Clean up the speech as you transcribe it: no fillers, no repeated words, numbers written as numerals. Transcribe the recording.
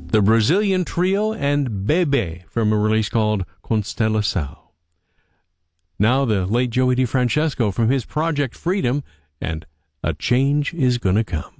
the Brazilian Trio, and Bebe from a release called Constelação. Now the late Joey DeFrancesco from his project Freedom and A Change Is Gonna Come.